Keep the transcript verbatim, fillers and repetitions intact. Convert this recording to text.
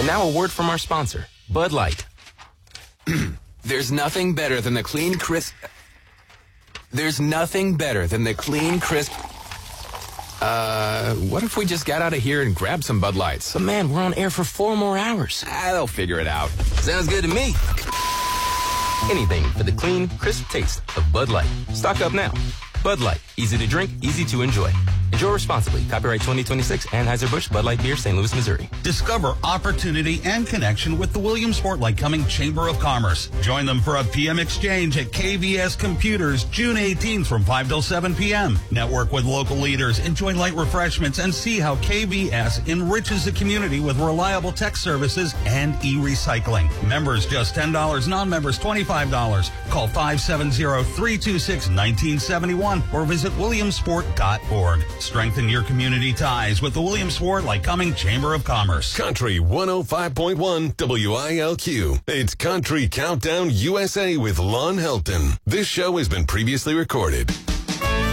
And now a word from our sponsor, Bud Light. There's nothing better than the clean, crisp... There's nothing better than the clean, crisp... Uh, what if we just got out of here and grabbed some Bud Lights? But man, we're on air for four more hours. Ah, they'll figure it out. Sounds good to me. Anything for the clean, crisp taste of Bud Light. Stock up now. Bud Light. Easy to drink, easy to enjoy. Enjoy responsibly. Copyright twenty twenty-six, Anheuser-Busch, Bud Light Beer, Saint Louis, Missouri. Discover opportunity and connection with the Williamsport Lycoming Chamber of Commerce. Join them for a P M exchange at K V S Computers June eighteenth from five till seven p.m. Network with local leaders, enjoy light refreshments, and see how K V S enriches the community with reliable tech services and e-recycling. Members just ten dollars, non-members twenty-five dollars. Call five seven zero, three two six, one nine seven one or visit williamsport dot org. Strengthen your community ties with the Williamsport Lycoming Chamber of Commerce. Country one oh five point one W I L Q. It's Country Countdown U S A with Lon Helton. This show has been previously recorded.